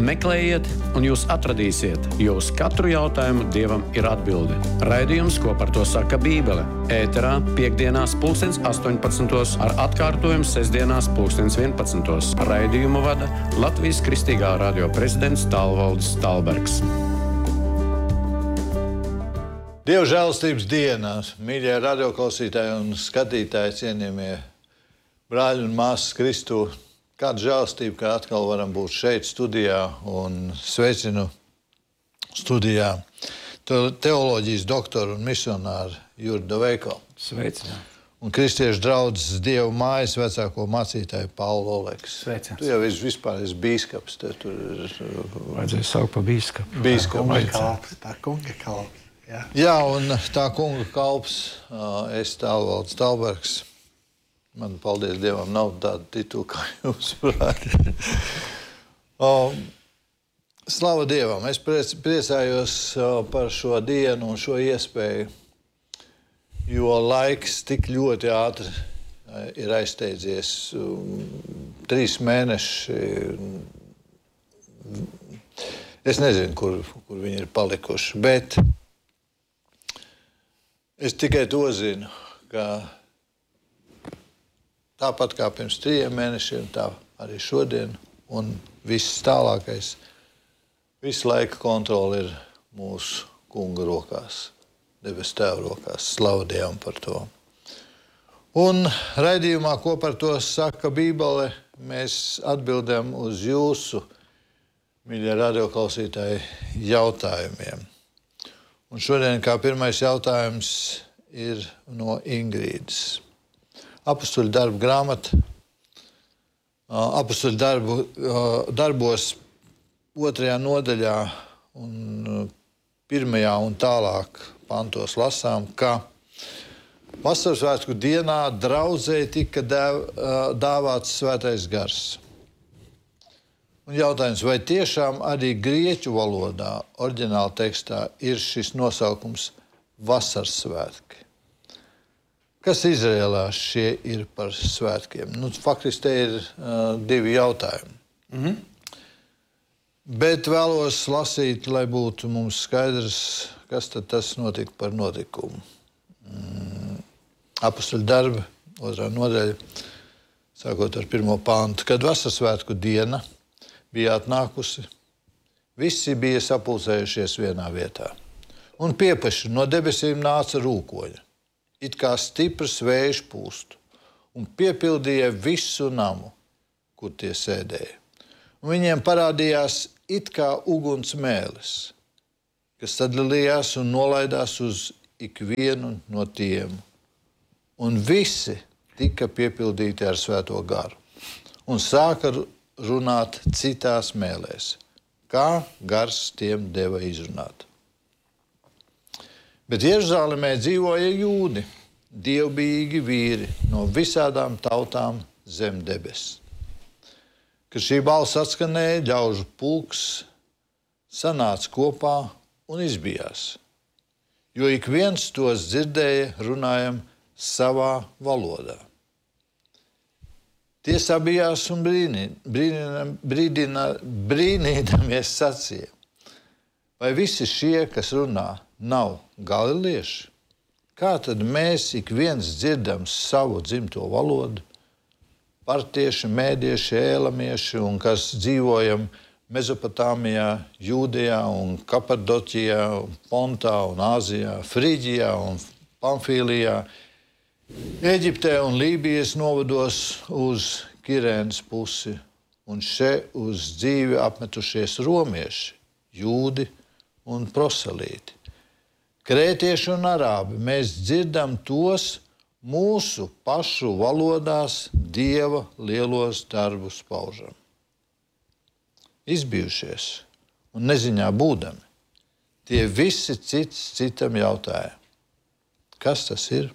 Meklējiet, un jūs atradīsiet, jo uz katru jautājumu Dievam ir atbilde. Raidījums, ko par to saka Bībele, ēterā piektdienās 18:00 ar atkārtojumu sestdienās 11:00. Raidījumu vada Latvijas Kristīgā radio prezidents Tālvaldis Tālbergs. Dieva žēlastības dienā, mīļie radioklausītāji un skatītāji, cienījamie brāļi un māsas Kristū. Kāda žēlastība, ka atkal varam būt šeit studijā un sveicinu studijā teoloģijas doktoru un misionāru Jurdu Doveiko. Sveicināt. Un kristiešu draudzes Dievu mājas vecāko mācītāju Paulu Oleks. Sveicināts. Tu jau vispār esi bīskaps. Tur ir... Vajadzēja saukt par bīskapu. Bīskaps. Tā kunga kalps. Jā, un tā kunga kalps, es Tālvaldis Tālbergs. Man, paldies Dievam, nav tāda titula, kā jūs prāt. Slava Dievam! Es priecājos par šo dienu un šo iespēju, jo laiks tik ļoti ātri ir aizsteidzies. 3 mēneši. Es nezinu, kur viņi ir palikuši, bet es tikai to zinu, ka tāpat kā pirms 3 mēnešiem, tā arī šodien un viss tālākais, visu laika kontroli ir mūsu kunga rokās, debes tēva rokās. Slavu Dievam par to. Un raidījumā, ko par to saka Bībele, mēs atbildam uz jūsu, mīļie radioklausītāji, jautājumiem. Un šodien kā pirmais jautājums ir no Ingrīdas. Apostoļu darbu grāmata, apostoļu darbos 2. nodaļā un 1. un tālāk pantos lasām, ka Vasarsvētku dienā draudzē tika dāvāts svētais gars. Un jautājums, vai tiešām arī grieķu valodā, oriģināla tekstā, ir šis nosaukums Vasarsvētki? Kas Izrēlā šie ir par svētkiem? Faktiski te ir 2 jautājumi. Bet vēlos lasīt, lai būtu mums skaidrs, kas tad tas notika par notikumu. Apostoļu darbi, 2. nodaļa, sākot ar 1. pantu. Kad Vasarsvētku diena bija atnākusi, visi bija sapulcējušies vienā vietā. Un piepeši no debesīm nāca rūkoņa, it kā stiprs vējš pūstu, un piepildīja visu namu, kur tie sēdēja. Un viņiem parādījās it kā uguns mēlis, kas sadalījās un nolaidās uz ikvienu no tiem. Un visi tika piepildīti ar svēto garu un sāka runāt citās mēlēs, kā gars tiem deva izrunāt. Bet Jeruzālemē dzīvoja jūdi, dievbijīgi vīri no visādām tautām zem debes. Kad šī balss atskanēja, ļaužu pulks sanāca kopā un izbijās, jo ik viens tos dzirdēja runājam savā valodā. Tie sabijās un brīnīdamies sacīja, vai visi šie, kas runā, nav galilieši? Kā tad mēs ik viens dzirdam savu dzimto valodu? Partieši, mēdieši, ēlamieši un kas dzīvojam Mezopotāmijā, Jūdejā un Kapadoķijā, Pontā un Āzijā, Frīģijā un Pamfīlijā, Ēģiptē un Lībijas novados uz Kirēnas pusi un še uz dzīvi apmetušies romieši, jūdi un proselīti. Krētieši un arābi, mēs dzirdam tos mūsu pašu valodās Dieva lielos darbus paužam. Izbijušies un neziņā būdami, tie visi cits citam jautāja, kas tas ir?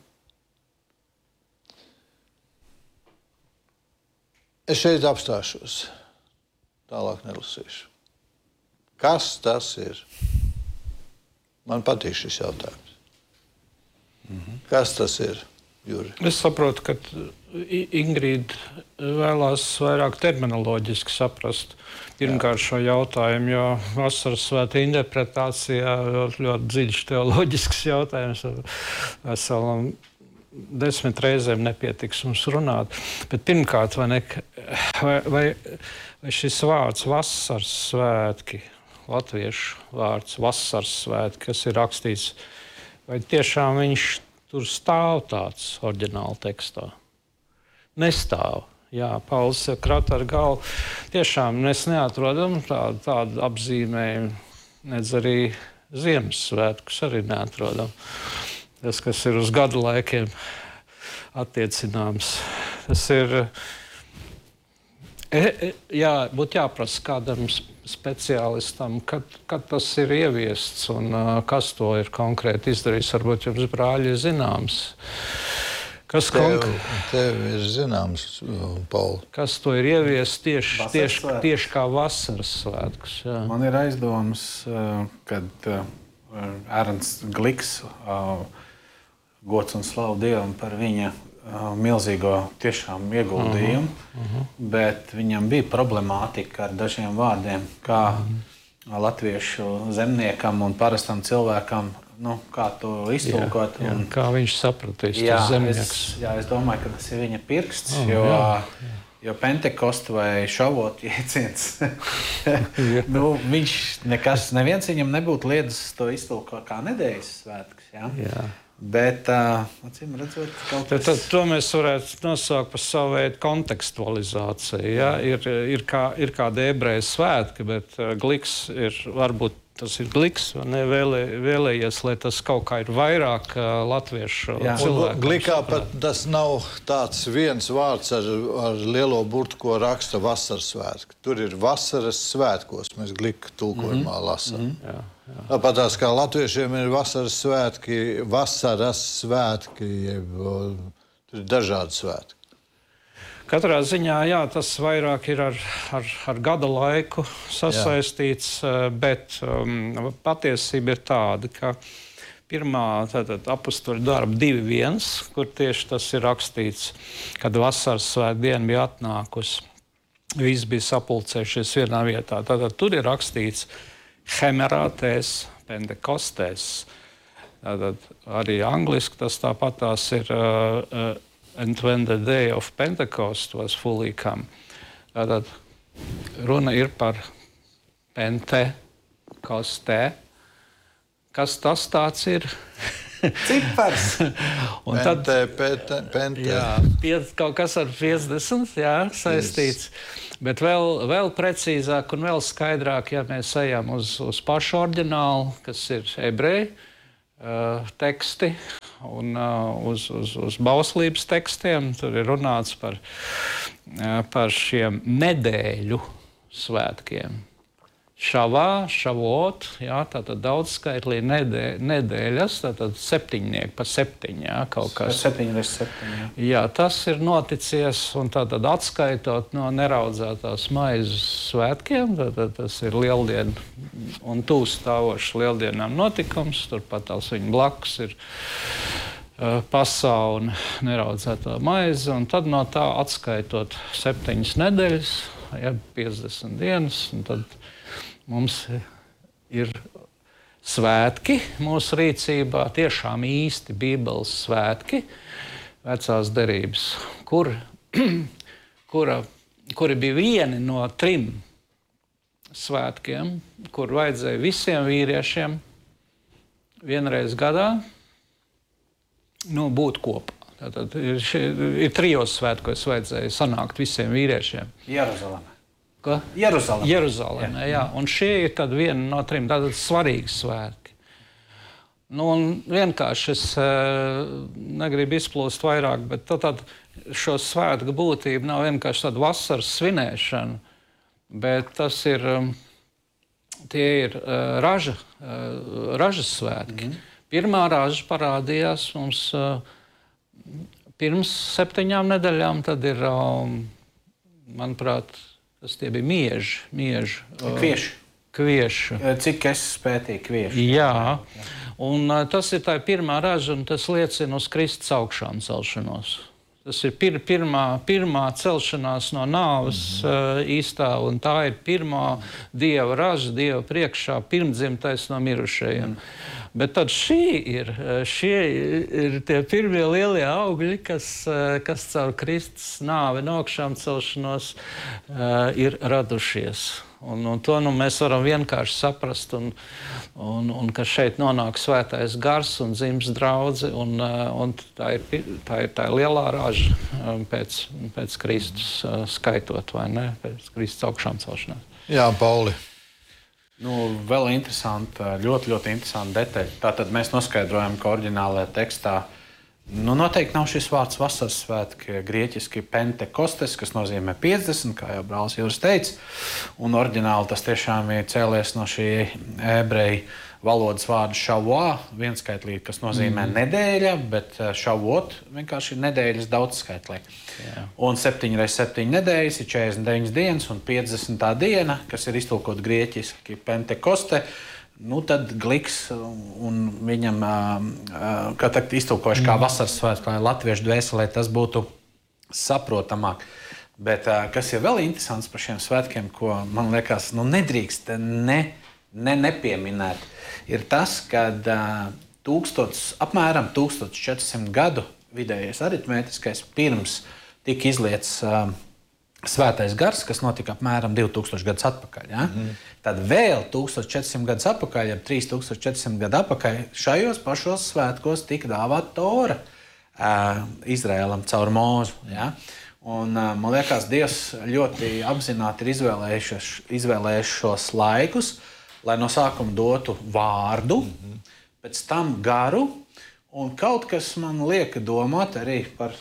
Es šeit apstāšos, tālāk nelasīšu. Kas tas ir? Man patīk šis jautājums. Kas tas ir? Juri? Es saprotu, ka Ingrīda vēlās vairāk terminoloģiski saprast pirmkārt šo jautājumu, jo vasaras svētku interpretācijā ļoti dziļš teoloģisks jautājums. Veselam 10 reizēm nepietiks mums runāt. Bet pirmkārt, vai šis vārds vasaras svētki, latviešu vārds vasaras svētki, kas ir rakstīts, vai tiešām viņš tur stāv tāds oriģināla tekstā? Nestāv. Jā, Pauls krata ar galvu. Tiešām mēs neatrodam tādu apzīmējumu, nedz arī Ziemassvētkus arī neatrodam. Tas, kas ir uz gadu laikiem attiecināms. Tas ir, būtu jāprasa kādam speciālistam, kad tas ir ieviests un kas to ir konkrēti izdarījis. Varbūt jums, brāļi, ir zināms. Kas tev ir zināms, Pauli? Kas to ir ieviests tieši kā vasaras svētkus? Jā. Man ir aizdomas, kad Ernsts Gliks, gods un slavu Dievam par viņa milzīgo tiešām ieguldījumu, bet viņam bija problemātika ar dažiem vārdiem, kā latviešu zemniekam un parastam cilvēkam, kā to iztulkot. Jā, kā viņš sapratīs, tas zemnieks. Es domāju, ka tas ir viņa pirksts, jo Pentekost vai šavot jēdziens, viņš neviens viņam nebūtu liedzis to iztulkot kā nedēļas svētkus. Jā. Bet, acīm redzot, kaut kas... Tad to mēs varētu nosaukt par savu veidu kontekstualizāciju. Ja? Ir kādi ebreju svētki, bet Gliks ir, varbūt tas ir Gliks, vēlējies, lai tas kaut kā ir vairāk latviešu cilvēku. Glikā pat tas nav tāds viens vārds ar lielo burtu, ko raksta vasaras svētki. Tur ir vasaras svētkos, mēs Glika tulkojumā lasām. Tāpat tās kā latviešiem ir vasaras svētki, tur ir dažādi svētki. Katrā ziņā, tas vairāk ir ar gada laiku sasaistīts, bet patiesība ir tāda, ka pirmā apustuļu darba 2.1, kur tieši tas ir rakstīts, kad vasaras svētdiena bija atnākusi, visi bija sapulcējušies vienā vietā. Tātad tur ir rakstīts Hemerātēs, Pentekostēs. Tātad arī angliski tas tāpatās ir and when the day of Pentecost was fully come. Tātad runa ir par Pentekostē. Kas tas tāds ir? Cipars. Un tad kaut kas ar 50 saistīts. Bet vēl precīzāk un vēl skaidrāk, ja mēs ejam uz pašu oriģinālu, kas ir ebreju teksti un uz bauslības tekstiem, tur ir runāts par šiem nedēļu svētkiem. Šavā, šavot, tātad daudzskaitlī nedēļas, tātad septiņnieki pa 7, kaut kas. 7x7, tas ir noticies, un tātad atskaitot no neraudzētās maizes svētkiem, tātad tas ir lieldienu un tūstāvošs lieldienām notikums, turpat tās viņa blakus ir pasā un neraudzētā maize, un tad no tā atskaitot 7 nedēļas, 50 dienas, un tad mums ir svētki mūsu rīcībā, tiešām īsti Bībeles svētki, vecās derības, kuri bija vieni no 3 svētkiem, kur vajadzēja visiem vīriešiem vienreiz gadā būt kopā. Tātad ir 3 svētkos vajadzēja sanākt visiem vīriešiem. Jeruzalemē. Jeruzalemē, un šie ir tad viena no 3 tātad svarīgi svētki. Un vienkārši es negribu izplūst vairāk, bet tad šo svētku būtība nav vienkārši tāda vasaras svinēšana, bet tas ir, tie ir ražas svētki. Pirmā raža parādījās mums pirms 7 nedēļām, tad ir, manuprāt, tas tie bija mieži. Kviešu. Cik es spētīju kviešu? Jā, un tas ir tā pirmā raža, un tas liecina uz Kristus augšām celšanos. Tas ir pirmā celšanās no nāves īstā, un tā ir pirmā Dieva raža, Dieva priekšā, pirmdzimtais no mirušajiem. Bet tad šie ir tie pirmie lielie augļi, kas caur Kristus nāvi un augšām celšanos ir radušies. Un to mēs varam vienkārši saprast, un ka šeit nonāk svētais gars un dzims draudze, un tā ir lielā raža pēc Kristus skaitot, vai ne? Pēc Kristus augšām celšanās. Jā, Pauli. Vēl interesanti, ļoti interesanti detaļa. Tātad mēs noskaidrojam, ka oriģinālajā tekstā noteikti nav šis vārds vasaras svētki, grieķiski pentekostes, kas nozīmē 50, kā jau brālis Jūras teica. Un oriģināli tas tiešām ir cēlies no šī ebreju valodas vārda šavua, vienskaitlī, kas nozīmē nedēļa, bet šavot vienkārši ir nedēļas daudzskaitlī. Un 7 x 7 nedēļas ir 49 dienas, un 50. diena, kas ir iztulkot grieķiski pentekoste, tad Gliks un viņam, kā teikt, iztulkojuši kā vasaras svētku, lai latviešu dvēselē tas būtu saprotamāk. Bet kas ir vēl interesants par šiem svētkiem, ko man liekas, nedrīkst nepieminēt, ir tas, ka apmēram 1400 gadu vidējais aritmētiskais pirms tika izlietas svētais gars, kas notika apmēram 2000 gadus atpakaļ. Ja? Tad vēl 1400 gadus atpakaļ, ja 3400 gadu atpakaļ, šajos pašos svētkos tika dāvāta Tora Izraēlam caur Mūzu. Ja? Un, man liekas, Dievs ļoti apzināti ir izvēlējuši šos laikus, lai no sākuma dotu vārdu, pēc tam garu, un kaut kas man liek domāt arī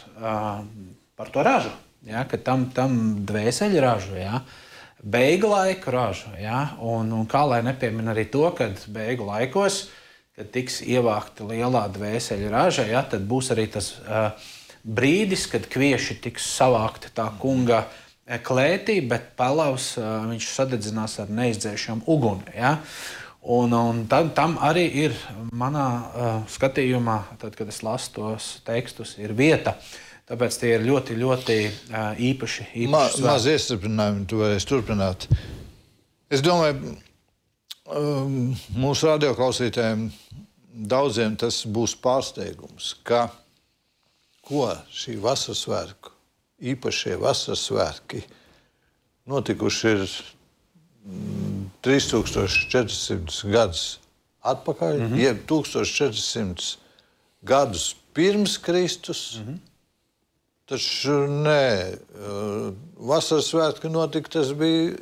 par to ražu. Ja, ka tam dvēseļu ražu, ja, beigu laiku ražu. Ja, un kā lai nepiemina arī to, kad beigu laikos, kad tiks ievākta lielā dvēseļu raža, ja, tad būs arī tas brīdis, kad kvieši tiks savākti tā kunga klētī, bet pelavs viņš sadedzinās ar neizdzēšamu uguni. Ja. Un tad tam arī ir manā skatījumā, tad, kad es lasu tos tekstus, ir vieta. Tāpēc tie ir ļoti īpaši svētki. Maz iestrādājumi, tu varēsi turpināt. Es domāju, mūsu radioklausītājiem daudziem tas būs pārsteigums, ka ko šī vasaras svētku, īpašie vasaras svētki, notikuši ir 3400 gadus atpakaļ, jeb 1400 gadus pirms Kristus. Taču nē, vasaras svētki notika, tas bija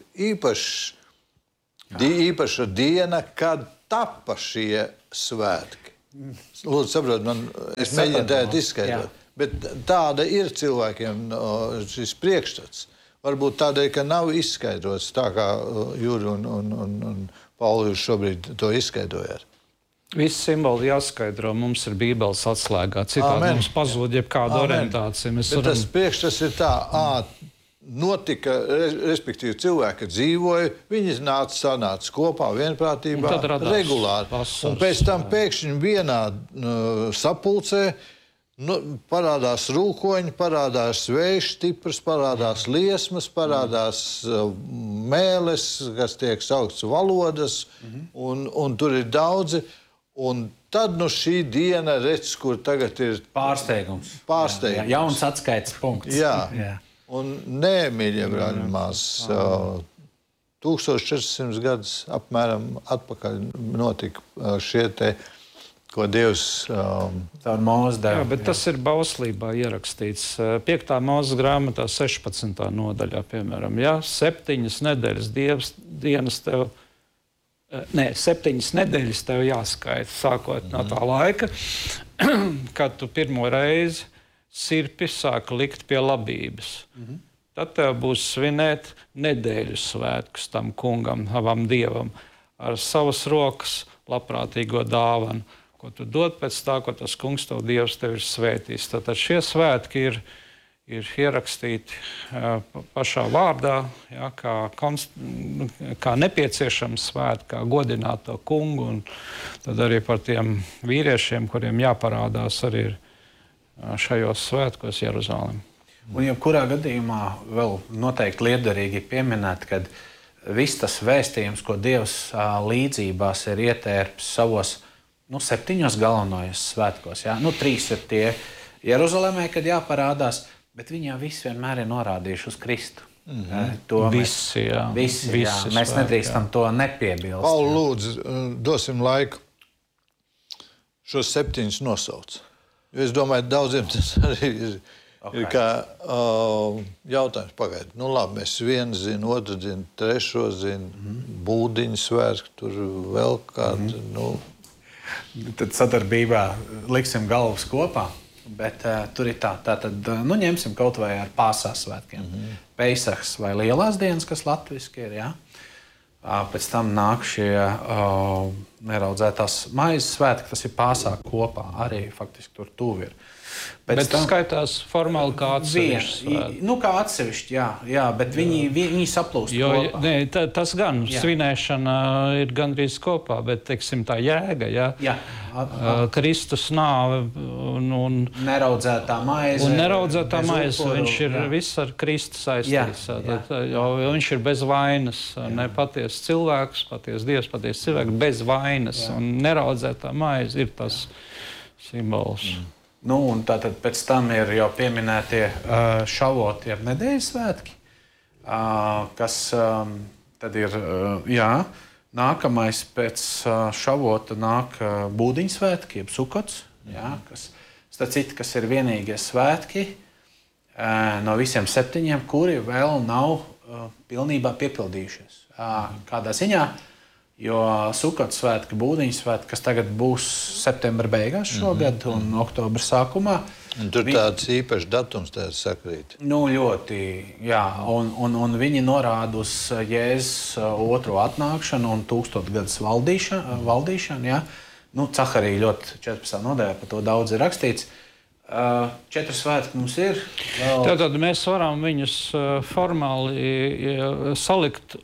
īpaša diena, kad tapa šie svētki. Lūdzu, saprot, es mēģinu tādu izskaidrot. Bet tāda ir cilvēkiem šis priekšstats. Varbūt tādēļ, ka nav izskaidrots tā, kā Juri un Pauli jūs šobrīd to izskaidrojāt. Visi simboli jāskaidro, mums ir Bībeles atslēgā. Citādi mums pazūd jebkāda orientācija. Tas priekšstats ir tā, notika, respektīvi cilvēki dzīvoja, viņi sanāca kopā vienprātībā, regulāri. Un pēc tam pēkšņi vienā sapulcē parādās rūkoņi, parādās vējš stiprs, parādās liesmas, parādās mēles, kas tiek saukts valodas, un tur ir daudzi. Un tad šī diena redz, kur tagad ir pārsteigums. Jā, jauns atskaites punkts. Jā. Un nē, mīļie brāļi un māsas, 1400 gadus apmēram atpakaļ notika šie te, ko Dievs caur Mūzu deva. Jā, bet tas ir bauslībā ierakstīts. 5. Mūzes grāmatā 16. nodaļā, piemēram. Ja? 7 nedēļas dienas tev. Nē, 7 nedēļas tev jāskaita, sākot no tā laika, kad tu pirmo reizi sirpi sāki likt pie labības. Tad tev būs svinēt nedēļu svētkus tam kungam, tavam dievam, ar savas rokas labprātīgo dāvanu, ko tu dod pēc tā, ko tas kungs tev dievs tev ir svētījis. Tātad šie svētki ir ierakstīti pašā vārdā, ja, kā nepieciešams svētki, kā godināt to kungu, un tad arī par tiem vīriešiem, kuriem jāparādās arī ir šajos svētkos Jeruzalem. Un jebkurā gadījumā vēl noteikti liederīgi pieminēt, ka viss tas vēstījums, ko Dievs līdzībās ir ietērpis savos 7 galvenajos svētkos. Ja? 3 ir tie Jeruzalemē, kad jāparādās, bet viņi jau visi vienmēr ir norādījuši uz Kristu. Visi, jā. Mēs nedrīkstam to nepiebilst. Pauli, lūdzu, dosim laiku šos 7 nosauc. Jo es domāju, daudziem tas arī ir kā jautājums pagaidi. Labi, mēs vienu zinu, otru zinu, trešo zinu, būdiņu svētku, tur vēl kādu. Tad sadarbībā liksim galvas kopā. Bet tur ir tā. Tātad ņemsim kaut vai ar Pāsās svētkiem. Peisahs vai Lielās dienas, kas latviski ir, jā. Pēc tam nāk šie neraudzētās maizes svētki, tas ir Pāsā kopā. Arī faktiski tur tuvi ir. Bet skaitās formāli kā atsevišķi. Kā atsevišķi, jā, bet viņi saplūst kopā. Tas gan, svinēšana ir gandrīz kopā, bet, teiksim, tā jēga, jā. Kristus nāve un neraudzētā maize. Un neraudzētā maize, viņš ir viss ar Kristu saistīts. Viņš ir bez vainas, ne patiesas cilvēks, patiesas Dievs, patiesas cilvēks, bez vainas. Un neraudzētā maize ir tas simbols. Un tātad pēc tam ir jau pieminētie šavot, jeb nedēļas svētki, kas tad ir, nākamais pēc šavota nāk būdiņu svētki, jeb sukots, kas ir vienīgie svētki no visiem 7, kuri vēl nav pilnībā piepildījušies. Kādā ziņā? Jo Sukotu svētki, būdiņu svētki, kas tagad būs septembra beigās šogad un oktobra sākumā. Un tur tāds īpašs datums tāds sakrīt. Ļoti, jā. Un viņi norāda uz Jēzus otro atnākšanu un 1000 gadus valdīšanu. Jā. Caharija ļoti 14. nodaļā par to daudz ir rakstīts. 4 svētki mums ir. Tātad mēs varam viņus formāli salikt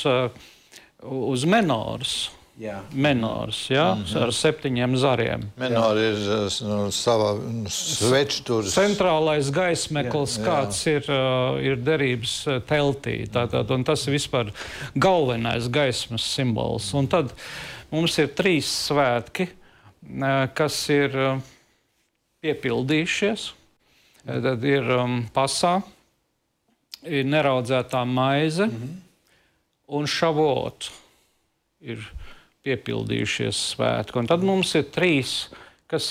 uz menors. Menors, ar 7 zariem. Menori ir savā sveču tur. Centrālais gaismeklis, kāds ir derības teltī. Tātad, un tas ir vispār galvenais gaismas simbols. Un tad mums ir 3 svētki, kas ir piepildījušies. Tad ir Pasā, ir neraudzētā maize un šavot ir piepildījušies svētki. Un tad mums ir 3, kas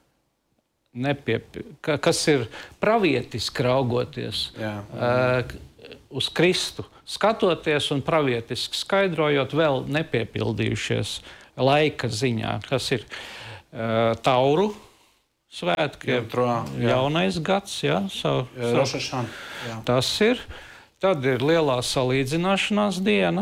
ir pravietiski raugoties uz Kristu, skatoties un pravietiski skaidrojot vēl nepiepildījušies laika ziņā, kas ir Tauru svētki, jaunais gads, tas ir. Tad ir lielā salīdzināšanās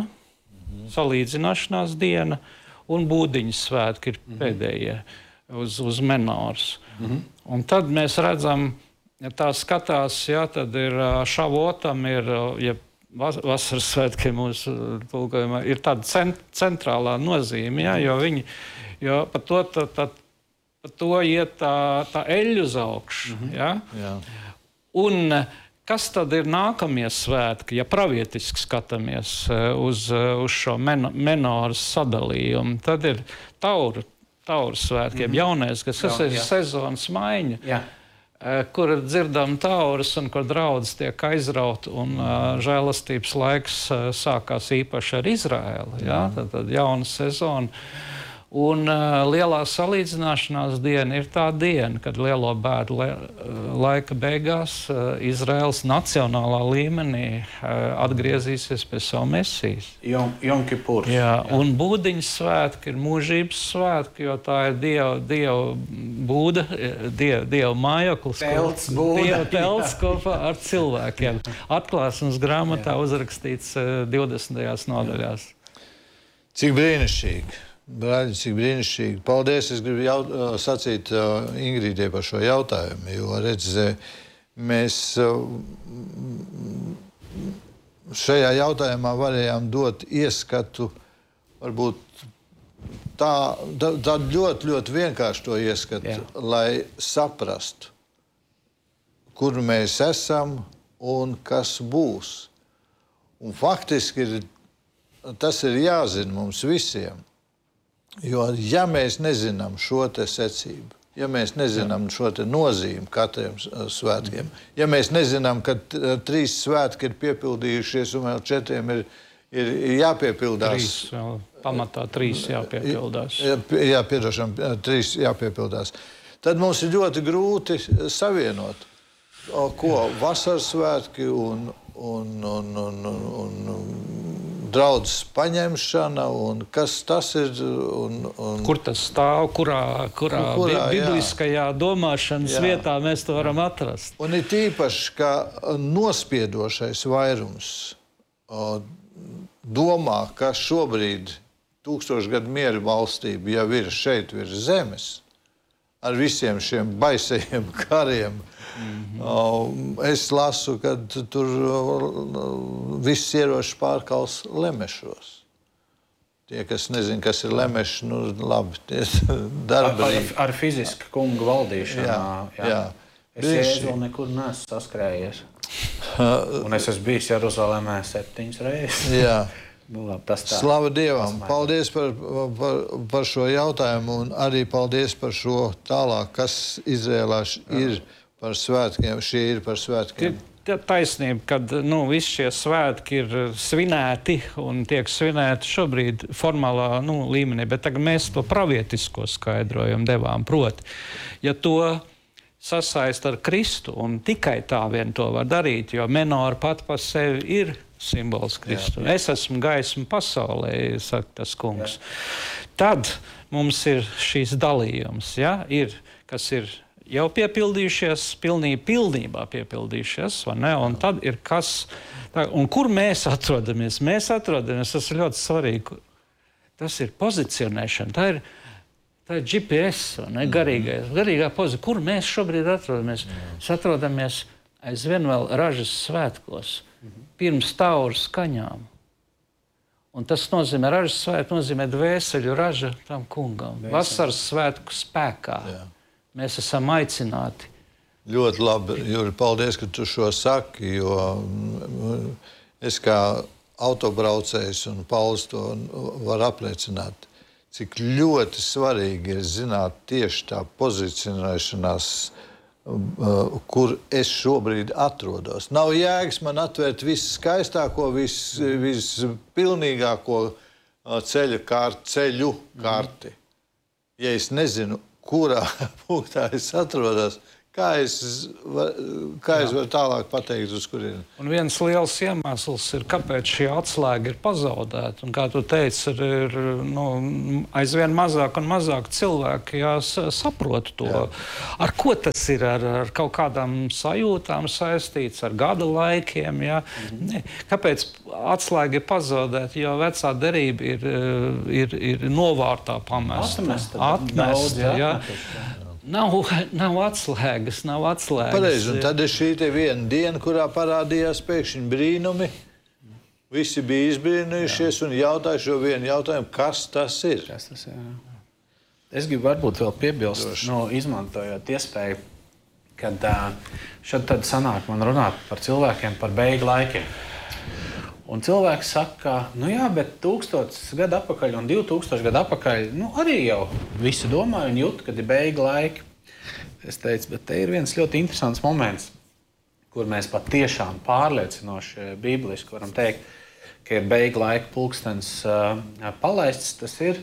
diena, un būdiņu svētki ir pēdējie uz menors. Un tad mēs redzam, ja tā skatās, tad ir šavotam, vasaras svētkiem mūsu tulkojumā, ir tāda centrālā nozīme, jo par to iet tā eļļu uz augšu. Un kas tad ir nākamie svētki, ja pravietiski skatāmies uz šo menoras sadalījumu? Tad ir tauru svētkiem, jaunais, kas ir sezonas maiņa, kur dzirdam taurus un kur draudzes tiek aizraut, un žēlastības laiks sākās īpaši ar Izraēlu. Tad jauna sezona. Un lielā salīdzināšanās diena ir tā diena, kad lielo bēdu laika beigās Izraels nacionālā līmenī atgriezīsies pie savu Mesijas. Jom Kipurs. Un būdiņu svētki ir mūžības svētki, jo tā ir Dieva būda, Dieva mājoklis, telts kopā ar cilvēkiem. Atklāsmes grāmatā uzrakstīts 20. nodaļās. Cik brīnišķīgi! Brāļi, cik brīnišķīgi. Paldies. Es gribu sacīt Ingridē par šo jautājumu, jo mēs šajā jautājumā varējām dot ieskatu, varbūt tādu ļoti, ļoti vienkārši to ieskatu, lai saprastu, kur mēs esam un kas būs. Un faktiski tas ir jāzina mums visiem, jo ja mēs nezinām šo te secību, ja mēs nezinām šo te nozīmi katriem svētkiem, ja mēs nezinām, ka 3 svētki ir piepildījušies un vēl 4 ir jāpiepildās. 3, pamatā 3 jāpiepildās. Jā, piedošam, 3 jāpiepildās. Tad mums ir ļoti grūti savienot, ko vasaras svētki un draudzes paņemšana, un kas tas ir. Kur tas stāv, kurā bibliskajā domāšanas vietā mēs to varam atrast. Un ir tīpaši, ka nospiedošais vairums domā, ka šobrīd 1000 gadu miera valstība jau ir šeit virs zemes, ar visiem šiem baisajiem kariem. Es lasu, ka tur viss ieroči pārkals Lemešos. Tie, kas nezin, kas ir Lemeši, labi, tie darbarīgi. Ar fizisku kungu valdīšanā. Jā. Es Jēzu vēl nekur neesmu saskrējies. Un es esmu bijis Jeruzalemē 7 reizes. Jā. Labi, tas tā. Slava Dievam! Paldies par šo jautājumu un arī paldies par šo tālāk, kas Izrēlā ir par svētkiem. Šie ir par svētkiem. Taisnība, kad visi šie svētki ir svinēti un tiek svinēti šobrīd formālā līmenī, bet tagad mēs to pravietisko skaidrojumu devām. Proti, ja to sasaist ar Kristu, un tikai tā vien to var darīt, jo menora pat par sevi ir simbols Kristu. Es esmu gaisma pasaulē, saka tas kungs. Tad mums ir šīs dalījums, kas ir jau piepildījušies, pilnībā piepildījušies, vai ne? Un tad ir kas, un kur mēs atrodamies? Mēs atrodamies, tas ir ļoti svarīgi. Tas ir pozicionēšana, tā ir GPS, ne? Garīgā pozīcija. Kur mēs šobrīd atrodamies? Mēs atrodamies aizvien vēl ražas svētkos, pirms tauru skaņām. Un tas nozīmē, ražas svētku nozīmē dvēseļu raža tam kungam. Vasaras svētku spēkā. Mēs esam aicināti. Ļoti labi, Juri, paldies, ka tu šo saki, jo es kā autobraucējs un Pauls to var apliecināt, cik ļoti svarīgi ir zināt tieši tā pozicionēšanās, kur es šobrīd atrodos. Nav jēgas man atvērt visu skaistāko, visu pilnīgāko ceļu karti. Ja es nezinu, kurā punktā es atrodos, kā es varu tālāk pateikt, uz kurien. Un viens liels iemesls ir, kāpēc šī atslēga ir pazaudēta. Un, kā tu teici, ir aizvien mazāk un mazāk cilvēki saprot to. Ar ko tas ir? Ar kaut kādām sajūtām saistīts, ar gada laikiem? Ne. Kāpēc atslēga ir pazaudēta? Jo vecā derība ir novārtā pamesta. Atmesta. Nav atslēgas, nav atslēgas. Pareizi, un tad ir šī te viena diena, kurā parādījās pēkšņi brīnumi. Visi bija izbrīnījušies un jautāja šo vienu jautājumu, kas tas ir? Es gribu varbūt vēl piebilst, izmantojot iespēju, kad šad tad sanāk man runāt par cilvēkiem, par beigu laikiem. Un cilvēks saka, bet 1000 gadu atpakaļ un 2000 gadu atpakaļ, arī jau visi domāja un jūt, kad ir beigu laiki. Es teicu, bet te ir viens ļoti interesants moments, kur mēs pat tiešām pārliecinoši bibliski varam teikt, ka ir beigu laika pulkstens palaists. Tas ir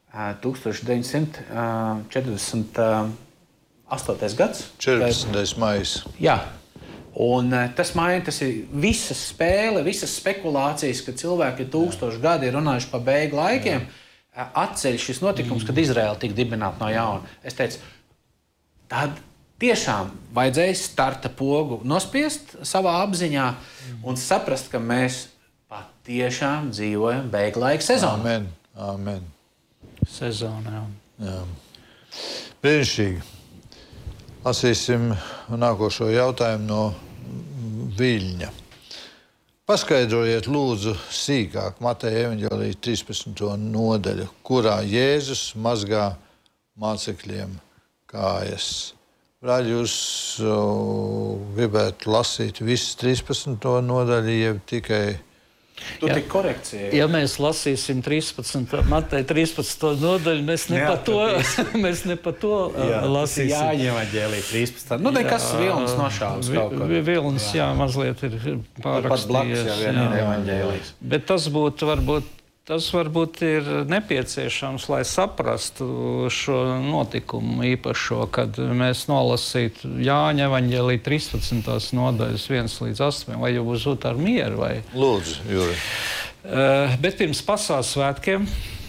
1948. gads. 14. maijs. Jā. Un tas ir visas spēle, visas spekulācijas, ka cilvēki 1000 gadi ir runājuši par beigu laikiem, atceļ šis notikums, kad Izraēla tika dibināta no jauna. Es teicu, tad tiešām vajadzēja starta pogu nospiest savā apziņā un saprast, ka mēs patiešām dzīvojam beigu laika sezonā. Amen. Sezonā. Jā. Brīnišķīgi. Lasīsim nākošo jautājumu no Viļņa. Paskaidrojiet lūdzu sīkāk Mateja evaņģēlija 13. nodaļu, kurā Jēzus mazgā mācekļiem kājas. Brāļi, jūs gribētu lasīt visu 13. nodaļu, jeb tikai... Tu tik korekcija. Ja mēs lasīsim Mateja 13. nodaļu, mēs ne pa to lasīsim. Jāņa evaņģēlija 13. Nu, nekas vilnis nošāvis kaut ko. Vilnis, jā, mazliet ir pārrakstījies. Pat blakus jau vien ir evaņģēlijs. Bet tas varbūt ir nepieciešams, lai saprastu šo notikumu īpašo, kad mēs nolasītu Jāņa evaņģēlija 13. nodaļas 1 līdz 8, vai jau uz ar mieru, vai? Lūdzu, Jūri. Bet pirms pasaules svētkiem,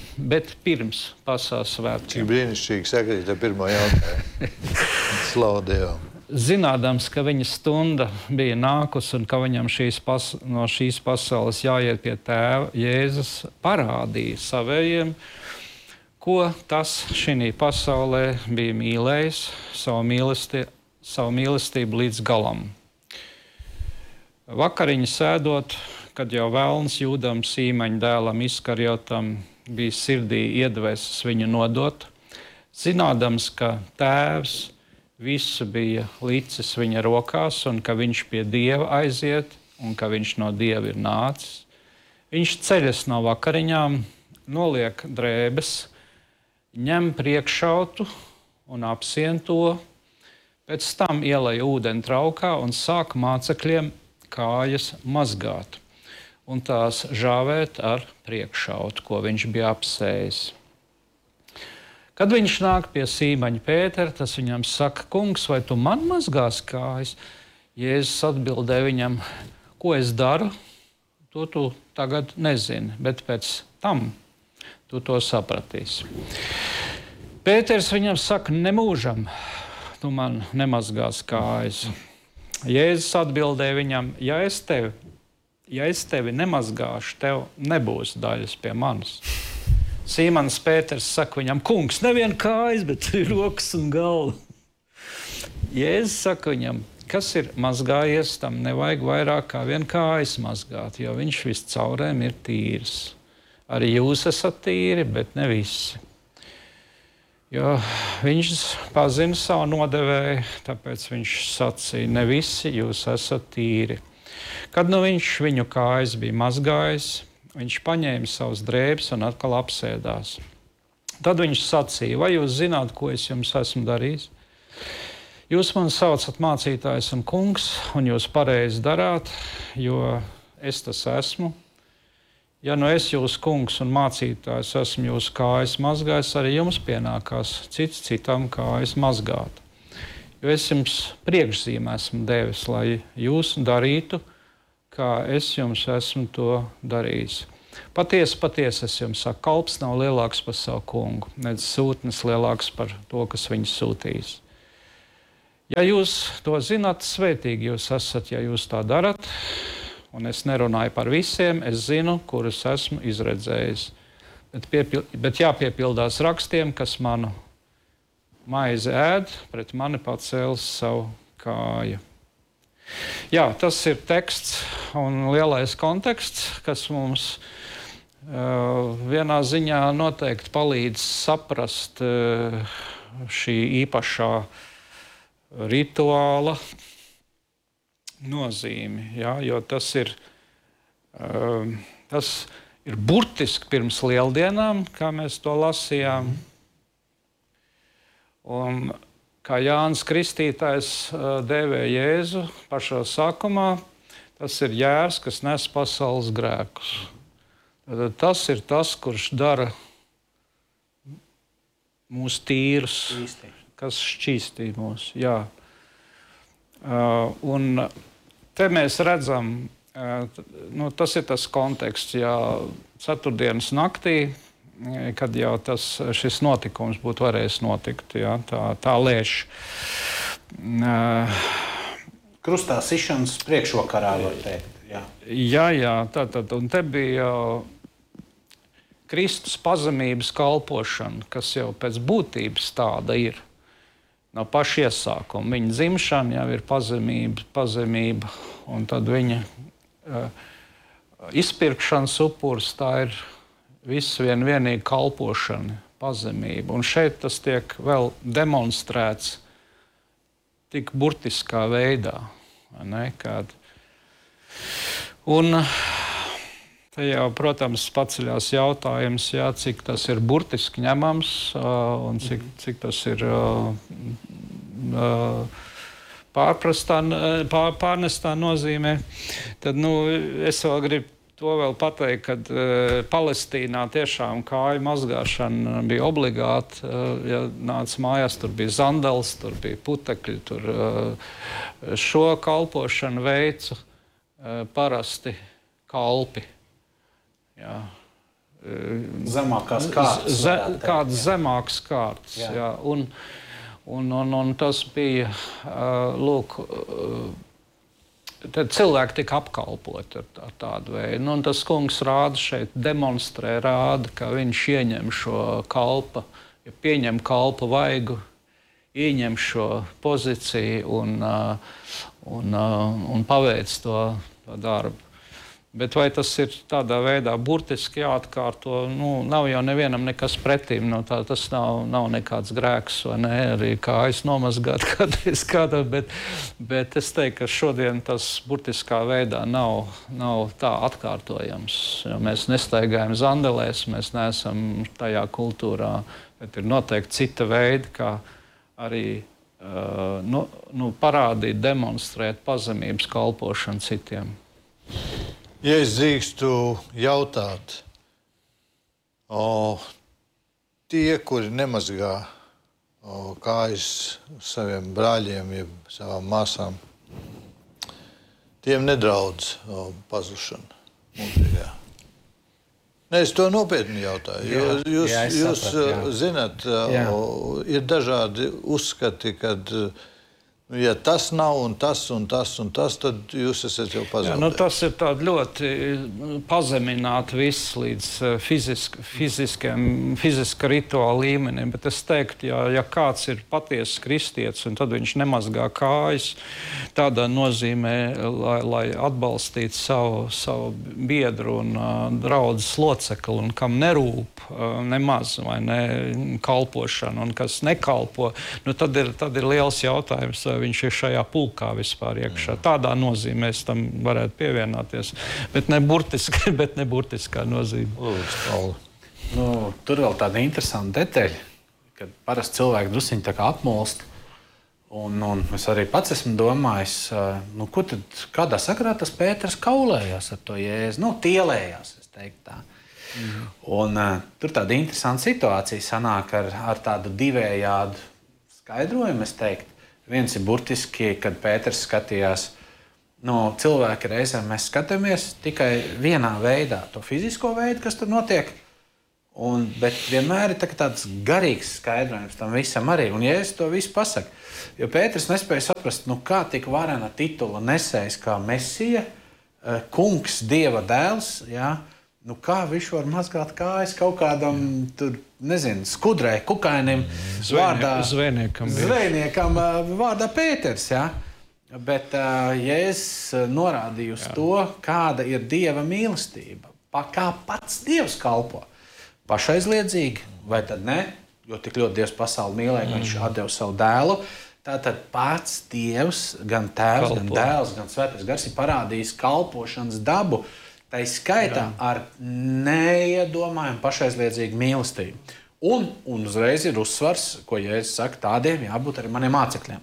Cik brīnišķīgi sakrīt ar pirmo jautājumu. Slavu Dievam. Zinādams, ka viņa stunda bija nākusi un ka viņam no šīs pasaules jāiet pie tēva, Jēzus parādīja savējiem, ko tas šī pasaulē bija mīlējis, savu mīlestību līdz galam. Vakariņu sēdot, kad jau velns Jūdam Sīmeņa dēlam Iskariotam bija sirdī iedvesis viņu nodot, zinādams, ka tēvs visu bija licis viņa rokās un ka viņš pie Dieva aiziet un ka viņš no Dieva ir nācis. Viņš ceļas no vakariņām, noliek drēbes, ņem priekšautu un apsien to, pēc tam ielej ūdeni traukā un sāk mācekļiem kājas mazgāt un tās žāvēt ar priekšautu, ko viņš bija apsējis. Kad viņš nāk pie Sīmaņa Pētera, tas viņam saka, kungs, vai tu man mazgās kājas? Jēzus atbildēja viņam, ko es daru, to tu tagad nezini, bet pēc tam tu to sapratīsi. Pēters viņam saka, nemūžam, tu man nemazgās kājas. Jēzus atbildēja viņam, ja es tevi nemazgāšu, tev nebūs daļas pie manis. Sīmanis Pēters saka viņam, kungs, nevien kājas, bet rokas un galva. Jēzus saka viņam, kas ir mazgājies, tam nevajag vairāk kā vien kājas mazgāt, jo viņš viscaurēm ir tīrs. Arī jūs esat tīri, bet ne visi. Jo viņš pazina savu nodevēju, tāpēc viņš sacīja, ne visi jūs esat tīri. Kad nu viņš viņu kājas bija mazgājis, viņš paņēma savus drēbes un atkal apsēdās. Tad viņš sacīja, vai jūs zināt, ko es jums esmu darījis? Jūs man saucat mācītājs un kungs, un jūs pareizi darāt, jo es tas esmu. Ja nu es jūs kungs un mācītājs esmu jūsu kājas mazgājis, arī jums pienākās cits citam kājas mazgāt. Jo es jums priekšzīmē esmu devis, lai jūs darītu, kā es jums esmu to darījis. Patiesi, es jums saku, kalps nav lielāks par savu kungu, nedz sūtnis lielāks par to, kas viņu sūtīs. Ja jūs to zināt, svētīgi jūs esat, ja jūs tā darat, un es nerunāju par visiem, es zinu, kurus esmu izredzējis. Bet jāpiepildās rakstiem, kas manu maizi ēd, pret mani pacēlis savu kāju. Jā, tas ir teksts un lielais konteksts, kas mums vienā ziņā noteikti palīdz saprast šī īpašā rituāla nozīmi. Jā, jo tas ir burtiski pirms lieldienām, kā mēs to lasījām. Un kā Jānis Kristītājs dēvē Jēzu pašā sākumā, tas ir jērs, kas nes pasaules grēkus. Tad tas ir tas, kurš dara mūs tīrus, kas šķīstī mūs. Jā. Un te mēs redzam, tas ir tas konteksts, ja ceturtdienas naktī, kad jau šis notikums būtu varējis notikt, jā, tā lēš. Krustā sišanas priekšvakarā, var teikt. Jā, tātad, un te bija Kristus pazemības kalpošana, kas jau pēc būtības tāda ir. no paša iesākuma. Viņa dzimšana jau ir pazemība, un tad viņa izpirkšanas upuris, tā ir vienīgi kalpošana, pazemība. Un šeit tas tiek vēl demonstrēts tik burtiskā veidā. Un te jau, protams, paceļās jautājums, cik tas ir burtiski ņemams un cik tas ir pārnestā nozīmē. Tad es vēl gribu to vēl pateikt, ka Palestīnā tiešām kāju mazgāšana bija obligāta. Ja nāca mājās, tur bija zandals, tur bija putekļi. Tur šo kalpošanu veica parasti kalpi. Jā. Zemākās kārtas. Kādas zemākas kārtas. Jā. Un tas bija, lūk, tad cilvēki tika apkalpoti ar tādu veidu. Un tas kungs demonstrē, ka viņš ieņem šo kalpa, ja pieņem kalpa vaigu, ieņem šo pozīciju un paveic to darbu. Bet vai tas ir tādā veidā burtiski jāatkārto? Nav jau nevienam nekas pretīm. Tas nav nekāds grēks, vai ne? Arī kājas nomazgāt kādreiz kādā. Bet es teiktu, ka šodien tas burtiskā veidā nav tā atkārtojams. Jo mēs nestaigājam zandelēs, mēs neesam tajā kultūrā. Bet ir noteikti cita veida, kā arī parādīt, demonstrēt pazemības kalpošanu citiem. Ja es drīkstu jautāt, tie, kuri nemazgā kājas saviem brāļiem, jeb savām māsām, tiem nedraudz pazušana mūžīgā. Es to nopietni jautāju. Jūs zināt, ir dažādi uzskati, kad ja tas nav un tas, tad jūs esat jau pazaudējuši. Tas ir tādi ļoti pazemināti viss līdz fiziska rituāla līmenim. Bet es teiktu, ja kāds ir patiesas kristietis un tad viņš nemazgā kājas, tādā nozīmē, lai atbalstītu savu biedru un draudzes locekli, un kam nerūp nemaz vai ne kalpošana, un kas nekalpo, tad ir liels jautājums, viņš ir šajā pulkā vispār iekšā. Tādā nozīmē es tam varētu pievienoties. Bet ne burtiskā nozīme. Tur vēl tāda interesanta detaļa, kad parasti cilvēki drusiņi tā kā apmulst. Un es arī pats esmu domājis, ko tad, kādā sakarā tas Pēters kaulējās ar to Jēzu? Tielējās, es teiktu tā. Un tur tāda interesanta situācija sanāk ar tādu divējādu skaidrojumu, es teiktu. Viens ir burtiski, kad Pēters skatījās, cilvēki reizēm mēs skatāmies tikai vienā veidā, to fizisko veidu, kas tur notiek, bet vienmēr ir tāds garīgs skaidrojums tam visam arī. Un Jēzus to visu pasaka, jo Pēters nespēja saprast, kā tik varena titula nesējs kā Mesija, kungs, Dieva dēls, kā viņš var mazgāt kājas kaut kādam, skudrai, kukainim, zvejniekam vārdā Pēters. Bet Jēzus norādīja uz to, kāda ir Dieva mīlestība, kā pats Dievs kalpo. Pašaizliedzīgi, vai tad ne? Jo tik ļoti Dievs pasauli mīlēja, ka viņš atdeva savu dēlu. Tātad pats Dievs, gan Tēvs, gan Dēls, gan Svētais Gars ir parādījis kalpošanas dabu, tā skaitā ar neiedomājumu pašaizliedzīgu mīlestību. Un uzreiz ir uzsvars, ko Jēzus saka, tādiem jābūt arī maniem mācekļiem.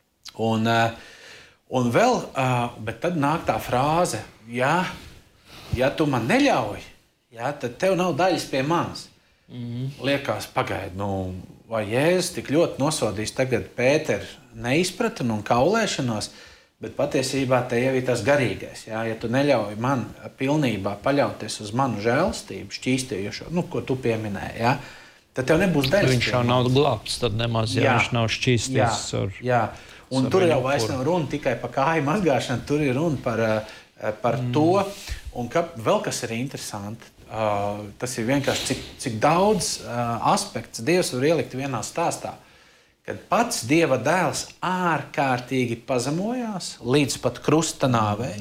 Un vēl, bet tad nāk tā frāze, ja tu man neļauj, tad tev nav daļas pie manis. Liekas, pagaid, vai Jēzus tik ļoti nosodīs tagad Pēteru neizpratni un kaulēšanos, bet patiesībā te jau ir tas garīgais. Ja tu neļauj man pilnībā paļauties uz manu žēlastību, šķīstījušo, ko tu pieminēji, tad tev nebūs daļas. Viņš jau nav glābts, tad nemaz, viņš nav šķīstīts. Un tur jau vairs nav runa tikai par kāju mazgāšanu, tur ir runa par to. Un vēl kas ir interesanti, tas ir vienkārši, cik daudz aspekts Dievs var ielikt vienā stāstā. kad pats Dieva dēls ārkārtīgi pazemojās līdz pat krusta nāvei,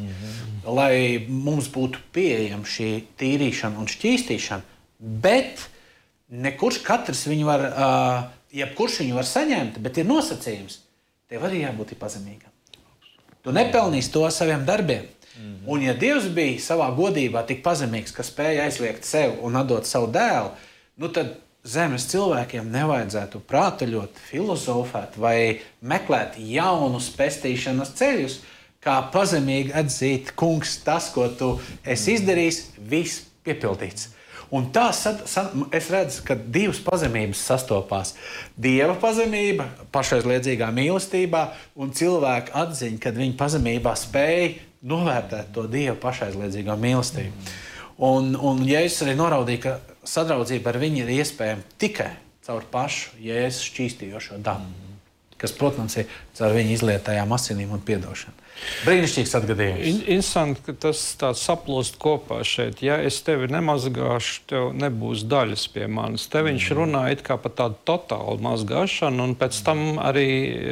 lai mums būtu pieejama šī tīrīšana un šķīstīšana, bet nekurš katrs viņu var, jebkurš viņu var saņemt, bet ir nosacījums. Tev arī jābūt pazemīgam. Tu nepelnīsi to saviem darbiem. Un ja Dievs bija savā godībā tik pazemīgs, ka spēja aizliegt sev un atdot savu dēlu, tad zemes cilvēkiem nevajadzētu prātaļot, filozofēt vai meklēt jaunus pestīšanas ceļus, kā pazemīgi atzīt, kungs, tas, ko tu esi izdarījis, viss piepildīts. Un tā es redzu, ka divas pazemības sastopās. Dieva pazemība, pašaizliedzīgā mīlestībā un cilvēka atziņa, kad viņa pazemībā spēja novērtēt to Dieva pašaizliedzīgā mīlestību. Un Jēzus arī noraudīja, ka sadraudzība ar viņu ir iespējama tikai caur pašu Jēzus šķīstījošo dabu, kas, protams, ir caur viņa izlietajām asinīm un piedošanu. Brīnišķīgs atgadījums. Interesanti, ka tas tāds saplūst kopā šeit. Ja es tevi nemazgāšu, tev nebūs daļas pie manis. Te viņš runā it kā par tādu totālu mazgāšanu, un pēc tam arī,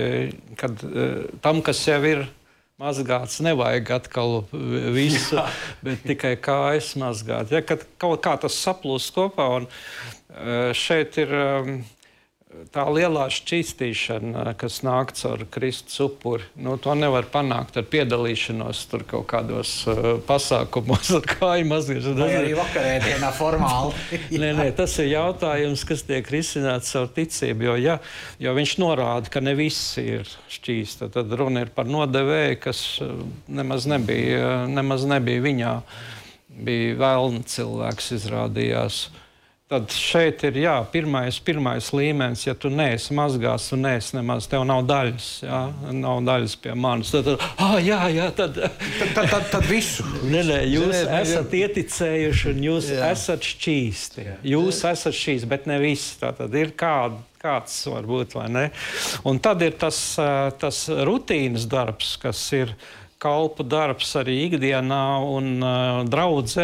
kad tam, kas jau ir mazgāts, nevajag atkal visu, bet tikai kājas mazgāt. Ja, kad kaut kā tas saplūst kopā, un šeit ir tā lielā šķīstīšana, kas nāk caur Kristus upuri. To nevar panākt ar piedalīšanos tur kaut kādos pasākumos ar kāju mazgāšanu. Vai arī vakarēdienā formāli. Nē, tas ir jautājums, kas tiek risināts caur ticību, jo viņš norāda, ka ne viss ir šķīsta. Tad runa ir par nodevēju, kas nemaz nebija viņā. Bija vēlna cilvēks, izrādījās. Tad šeit ir pirmais līmenis, ja tu neesi mazgās, tu neesi nemaz, tev nav daļas, nav daļas pie manis. Tad visu. Nē, jūs esat ieticējuši un jūs esat šķīsti. Jūs esat šķīsti, bet ne visi. Tātad ir kāds varbūt, vai ne? Un tad ir tas rutīnas darbs, kas ir kalpu darbs arī ikdienā un draudzē,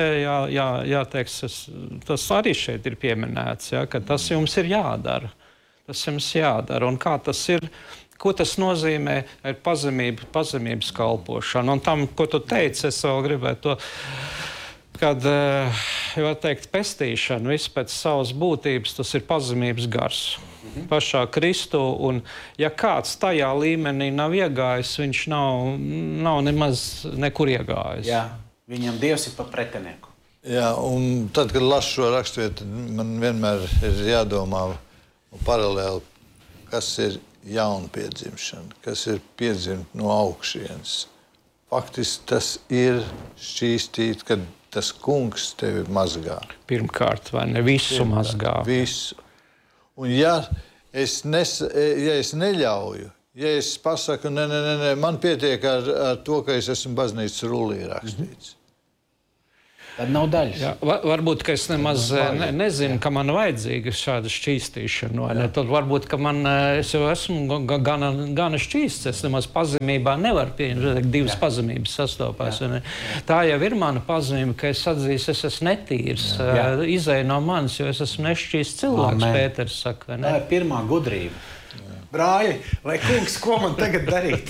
tas arī šeit ir pieminēts, ka tas jums ir jādara. Tas jums jādara. Un kā tas ir, ko tas nozīmē ar pazemības kalpošanu? Un tam, ko tu teici, es vēl gribētu to, kad, pestīšana viss pēc savas būtības, tas ir pazemības gars. Pašā Kristu, un ja kāds tajā līmenī nav iegājis, viņš nav nemaz nekur iegājis. Jā, viņam Dievs ir pa pretinieku. Jā, un tad, kad lasu šo raksturvietu, man vienmēr ir jādomā paralēli, kas ir jaunpiedzimšana, kas ir piedzimt no augšienes. Faktiski tas ir šķīstīt, kad tas kungs tevi mazgā. Pirmkārt, vai ne visu mazgā? Visu. Un ja es neļauju, ja es pasaku, nē, man pietiek ar to, ka es esmu baznīcas rullī rakstīts. Tad nav daļas. Jā, varbūt, ka es nemaz nezinu, ka man vajadzīga šāda šķīstīšana. Tad varbūt, ka es jau esmu gana šķīsts. Es nemaz pazemībā nevaru pieņemt. Divas pazemības sastopās. Tā jau ir mana pazemība, ka es atzīstu, es esmu netīrs. Izēju no manis, jo es esmu nešķīsts cilvēks, Pēters saka. Tā ir pirmā gudrība. Brāļi, vai kungs, ko man tagad darīt?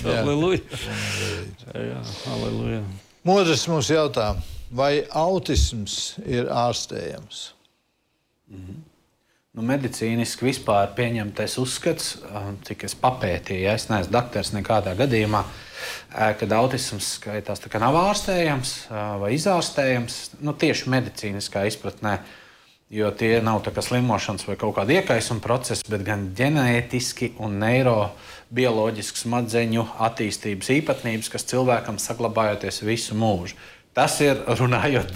Halleluja. Modris mums jautā, vai autisms ir ārstējams? Medicīniski vispār pieņemtais uzskats, cik es papētīju, es neesmu daktars nekādā gadījumā, kad autisms skaitās tā kā nav ārstējams vai izārstējams, tieši medicīniskā izpratnē, jo tie nav tā kā slimošanas vai kaut kāda iekaisuma procesi, bet gan ģenētiski un neirobioloģiski smadzeņu attīstības īpatnības, kas cilvēkam saglabājoties visu mūžu. Tas ir runājot,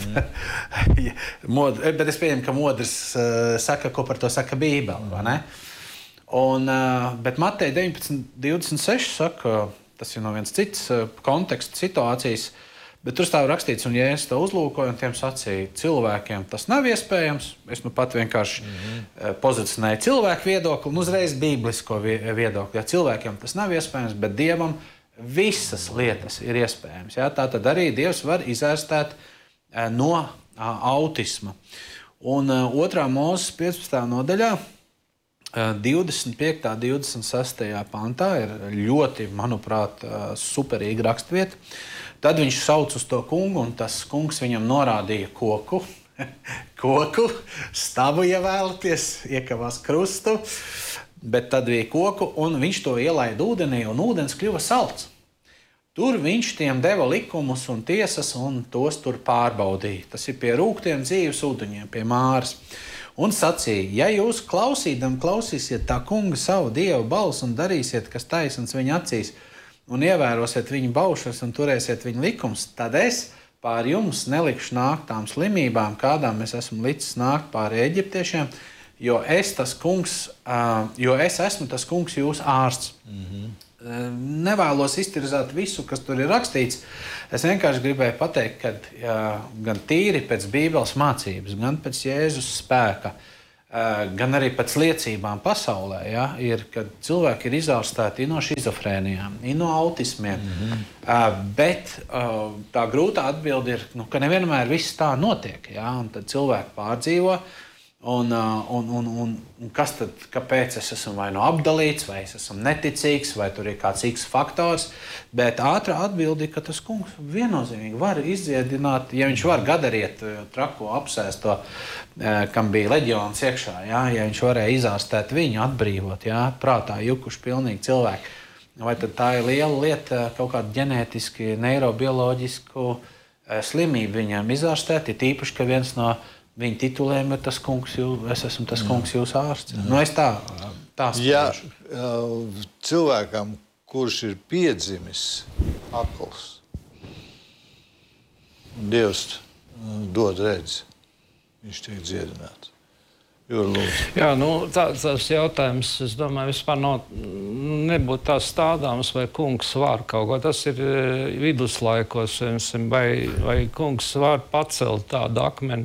bet es pieņemu, ka Modris saka, ko par to saka Bībele, vai ne? Bet Mateja 19:26 saka, tas ir no viens cits konteksts, situācijas, bet tur stāv rakstīts, un Jēzus to uzlūkoja, un tiem sacīja, cilvēkiem tas nav iespējams. Es pat vienkārši pozicionēju cilvēku viedokli un uzreiz bīblisko viedokli. Ja cilvēkiem tas nav iespējams, bet Dievam visas lietas ir iespējams. Ja? Tā tad arī Dievs var izārstēt no autisma. Un 2. Mūzes 15. nodaļā 25. 26. pantā ir ļoti, manuprāt, superīga rakstvieta. Tad viņš sauc uz to kungu, un tas kungs viņam norādīja koku, stabu, ja vēlaties, iekavās krustu, bet tad bija koku, un viņš to ielaida ūdenī, un ūdens kļuva salds. Tur viņš tiem deva likumus un tiesas, un tos tur pārbaudīja. Tas ir pie rūgtiem dzīves ūdeņiem, pie Māras. Un sacīja, ja jūs klausīsiet tā kunga savu dievu balsi un darīsiet, kas taisns viņa acīs, un ievērosiet viņa baušas un turēsiet viņa likums, tad es pār jums nelikšu nākt tām slimībām, kādām es esmu licis nākt pāri eģiptiešiem, jo es esmu tas kungs jūsu ārsts. Nevēlos iztirzāt visu, kas tur ir rakstīts. Es vienkārši gribēju pateikt, ka gan tīri pēc Bībeles mācības, gan pēc Jēzus spēka, gan arī pēc liecībām pasaulē, ir, kad cilvēki ir izārstēti no šizofrēnijām, no autismiem. Bet tā grūtā atbilde ir, ka nevienmēr viss tā notiek. Un tad cilvēki pārdzīvo. Un kas tad, kāpēc es esmu vai nu apdalīts, vai es esmu neticīgs, vai tur ir kāds X faktors, bet ātrā atbildi, ka tas kungs viennozīmīgi var izdziedināt, ja viņš var gadariet trako apsēsto, kam bija leģions iekšā, ja viņš varēja izārstēt viņu, atbrīvot, prātā jukuši pilnīgi cilvēki. Vai tad tā ir liela lieta, kaut kādu ģenētiski, neirobioloģisku slimību viņam izārstēt, ir tīpaši, ka viens no viņa tituliem ir tas kungs, es esmu tas kungs jūsu ārsts. Es tā spriežu. Ja cilvēkam, kurš ir piedzimis akls, Dievs dod redzi, viņš tiek dziedināts. Jā, tas jautājums, es domāju, vispār nebūtu tā stādāms, vai kungs var kaut ko. Tas ir viduslaikos, vai kungs var pacelt tādu akmeni.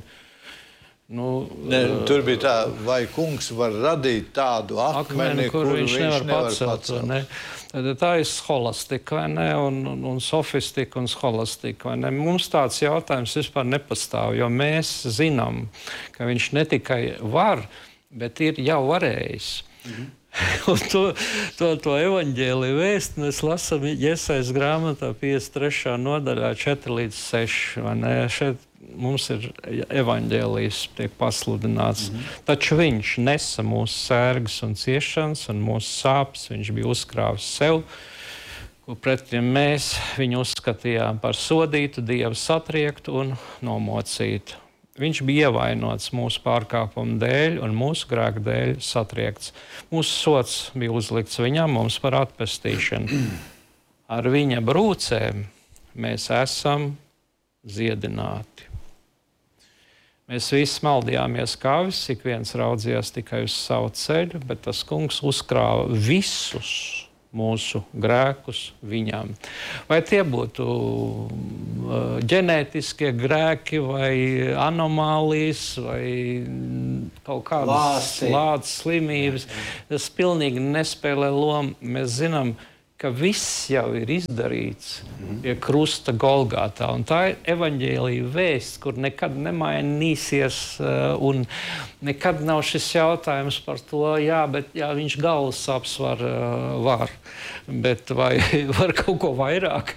Tur bija tā, vai kungs var radīt tādu akmeni, kuru viņš nevar pacelt. Tā ir scholastika, vai ne? Un sofistika un scholastika, vai ne? Mums tāds jautājums vispār nepastāv, jo mēs zinām, ka viņš ne tikai var, bet ir jau varējis. Un to evaņģēliju vēstu mēs lasām Jesajas grāmatā 53. nodaļā 4-6. Vai ne? Šeit mums ir evaņģēlijs tiek pasludināts. Taču viņš nesa mūsu sērgas un ciešanas un mūsu sāpes. Viņš bija uzkrāvis sev, ko pretim mēs viņu uzskatījām par sodītu, Dievu satriektu un nomocītu. Viņš bija ievainots mūsu pārkāpumu dēļ un mūsu grēku dēļ satriekts. Mūsu sods bija uzlikts viņam, mums par atpestīšanu. Ar viņa brūcēm mēs esam dziedināti. Mēs visi maldījāmies kā avis, ik viens raudzījās tikai uz savu ceļu, bet tas kungs uzkrāva visus mūsu grēkus viņam. Vai tie būtu ģenētiskie grēki, vai anomālijas, vai kaut kādas lādes slimības, tas pilnīgi nespēlē lomu. Mēs zinām, ka viss jau ir izdarīts pie krusta Golgātā. Un tā ir evaņģēlija vēsts, kur nekad nemainīsies un nekad nav šis jautājums par to, bet viņš galvas sāpes var. Bet vai var kaut ko vairāk?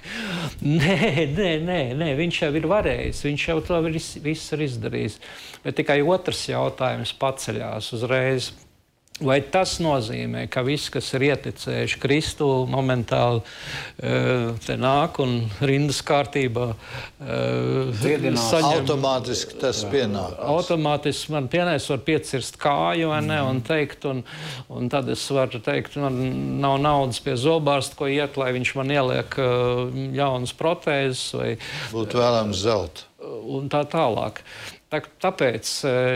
Nē, viņš jau ir varējis, viņš jau to viss ir izdarījis. Bet tikai otrs jautājums paceļās uzreiz. Vai tas nozīmē, ka viss, kas ir ieticējuši Kristu, momentāli te nāk un rindas kārtībā saņem? Automātiski tas pienākās. Automātiski man pienāks var piecirst kāju, vai ne, un teikt, un tad es varu teikt, man nav naudas pie zobārsta, ko iet, lai viņš man ieliek jaunas protēzes. Būtu vēlams zelta. Un tā tālāk. Tāpēc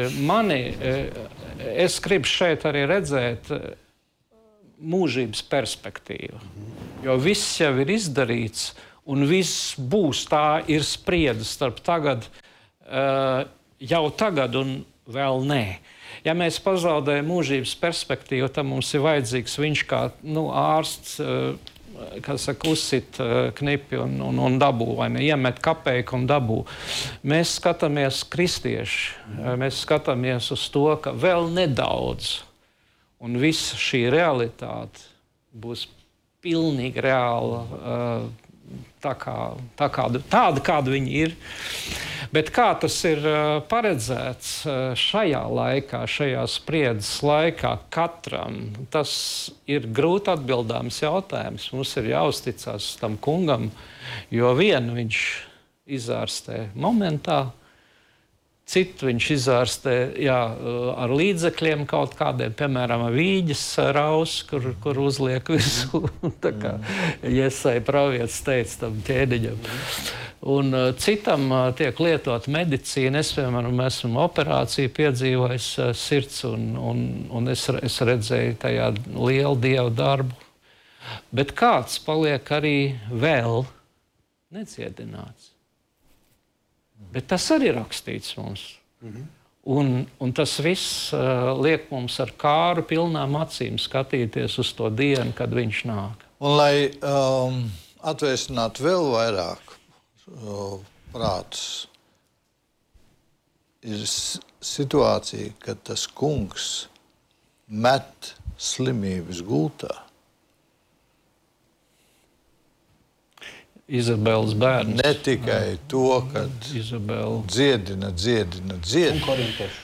es gribu šeit arī redzēt mūžības perspektīvu. Jo viss jau ir izdarīts un viss būs. Tā ir spriedze starp jau tagad un vēl nē. Ja mēs pazaudējam mūžības perspektīvu, tad mums ir vajadzīgs viņš kā ārsts, uzsit knipi un dabū, vai ne, iemet kapeiku un dabū. Mēs skatāmies kristieši, mēs skatāmies uz to, ka vēl nedaudz, un visa šī realitāte būs pilnīgi reāla, tāda, kāda viņi ir. Bet kā tas ir paredzēts šajā laikā, šajā spriedzes laikā katram, tas ir grūti atbildāms jautājums. Mums ir jāuzticas tam kungam, jo vienu viņš izārstē momentā, citu viņš izārstē ar līdzekļiem kaut kādiem, piemēram, vīģes rausi, kur uzliek virsū. Tā kā Jesaja pravietis teica tam ķēdiņam. Un citam tiek lietot medicīna. Es, piemēram, esmu operāciju piedzīvojis sirds, un es redzēju tajā lielu Dievu darbu. Bet kāds paliek arī vēl necietināts. Bet tas arī rakstīts mums. Un tas viss liek mums ar kāru pilnām acīm skatīties uz to dienu, kad viņš nāk. Un lai atvēsinātu vēl vairāk prātus, ir situācija, kad tas kungs met slimības gultā. Izabeles bērns. Ne tikai to, ka dziedina. Un korintieši.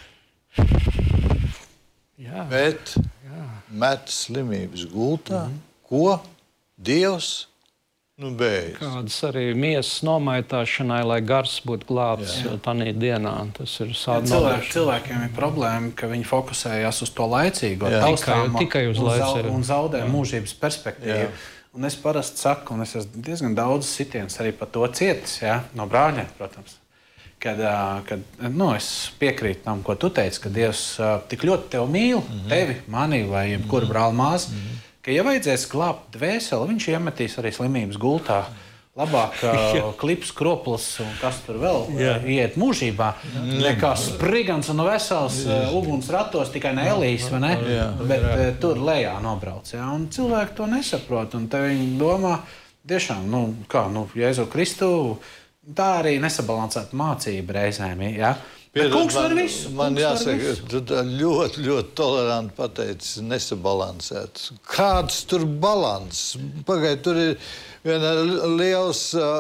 Bet met slimības gultā, ko Dievs beidz. Kādas arī miesas nomaitāšanai, lai gars būtu glābts tādā dienā. Tas ir cilvēkiem ir problēma, ka viņi fokusējās uz to laicīgo, tikai uz laicīgo un zaudē mūžības perspektīvu. Un es parasti saku, un es esmu diezgan daudz sitienus arī par to cietis, no brāļiem, protams. Kad es piekrītu tam, ko tu teici, ka Dievs tik ļoti tevi mīl, tevi, mani vai jebkuru brāli māsu, ka, ja vajadzēs glābt dvēseli, viņš iemetīs arī slimības gultā. Labāk klips, kroplis un kas tur vēl iet mūžībā, nekā sprigans un vesels uguns ratos, tikai ne Elijas, vai ne? Bet tur lejā nobrauc. Un cilvēki to nesaprot, un te viņi domā, tiešām, Jēzu Kristu, tā arī nesabalansēta mācība reizēm, Bet kungs var visu. Man jāsaka, tu tā ļoti, ļoti toleranti pateici, nesabalansēts. Kāds tur balans? Pagaid, tur ir viena liels